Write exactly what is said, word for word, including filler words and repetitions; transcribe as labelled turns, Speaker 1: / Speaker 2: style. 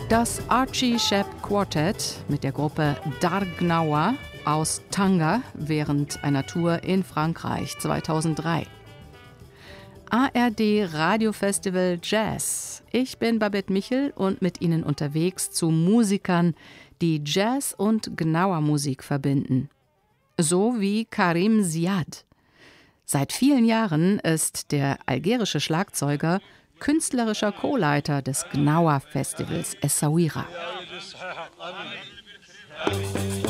Speaker 1: Das Archie Shepp Quartet mit der Gruppe Dar Gnawa aus Tanga während einer Tour in Frankreich zweitausenddrei. A R D Radiofestival Jazz. Ich bin Babette Michel und mit Ihnen unterwegs zu Musikern, die Jazz und Gnawa-Musik verbinden. So wie Karim Ziad. Seit vielen Jahren ist der algerische Schlagzeuger künstlerischer Co-Leiter des Gnawa-Festivals Essaouira.